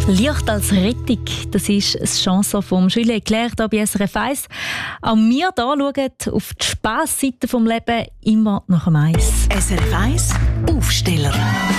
Licht als Rettung, das ist eine Chanson von Jules Leclerc hier bei SRF 1. Auch wir hier schauen auf die Spassseite des Lebens immer nach dem Eis. SRF 1 Aufsteller.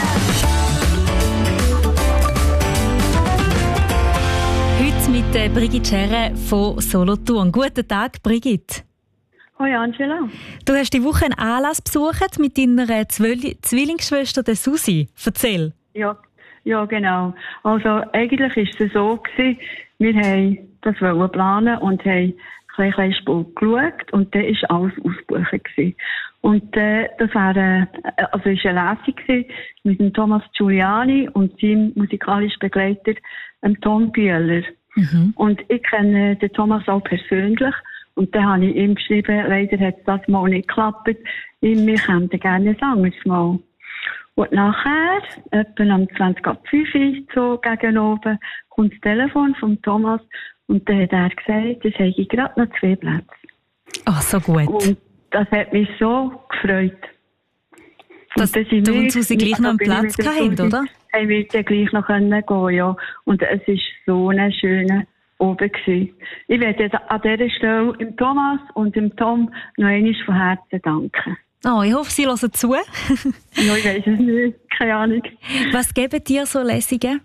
Heute mit Brigitte Scherre von Solothurn. Guten Tag, Brigitte. Hoi Angela. Du hast die Woche einen Anlass besucht mit deiner Zwillingsschwester der Susi. Erzähl. Ja, genau. Also eigentlich war es so gewesen, wir haben das planen und haben ein kleines Spuk geschaut und dann war alles ausgebucht gewesen. Und das war eine Lesung gewesen mit dem Thomas Giuliani und seinem musikalischen Begleiter, Tom Bühler. Mhm. Und ich kenne den Thomas auch persönlich. Und dann habe ich ihm geschrieben, leider hat das mal nicht geklappt. Wir kämen gerne ein anderes Mal. Und nachher, etwa um 20:05 so gegen oben, kommt das Telefon von Thomas und dann hat er gesagt, es hätte gerade noch 2 Plätze. Ach, so gut. Und das hat mich so gefreut. Dass du und Susi gleich noch einen Platz gehabt, oder? Haben wir dann gleich noch gehen, ja. Und es war so ein schöner oben gewesen. Ich werde an dieser Stelle dem Thomas und dem Tom noch einmal von Herzen danken. Oh, ich hoffe, Sie hören zu. Ja, ich weiss es nicht. Keine Ahnung. Was geben dir so Lesungen?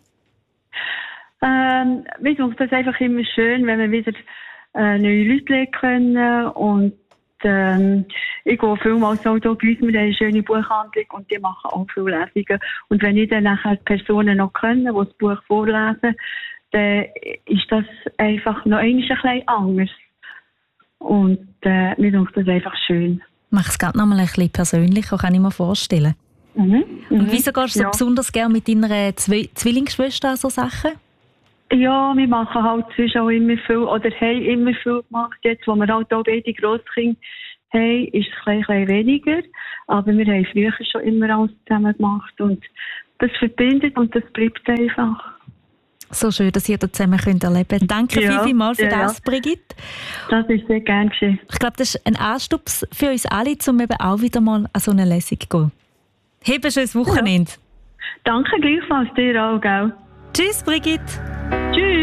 Mir finde das einfach immer schön, wenn wir wieder neue Leute lernen können. Und ich gehe vielmals auch hier bei uns, wir haben eine schöne Buchhandlung und die machen auch viele Lesungen. Und wenn ich dann nachher die Personen noch können, die das Buch vorlesen, dann ist das einfach noch ein bisschen anders. Und mir finde das einfach schön. Mach es gerade noch mal ein bisschen persönlicher, kann ich mir vorstellen. Und wieso gehst du so besonders gerne mit deiner Zwillingsschwester an so Sachen? Ja, wir machen halt zwischen auch immer viel, oder haben immer viel gemacht. Jetzt, wo wir halt auch beide Grosskinder haben, ist es ein bisschen weniger. Aber wir haben früher schon immer alles zusammen gemacht. Und das verbindet und das bleibt einfach. So schön, dass ihr das zusammen erleben könnt. Danke vielmals für das, Brigitte. Das ist sehr gerne geschehen. Ich glaube, das ist ein Anstups für uns alle, um eben auch wieder mal an so eine Lesung zu gehen. Hab ein schönes Wochenende. Ja. Danke gleichfalls dir auch, gell? Tschüss, Brigitte.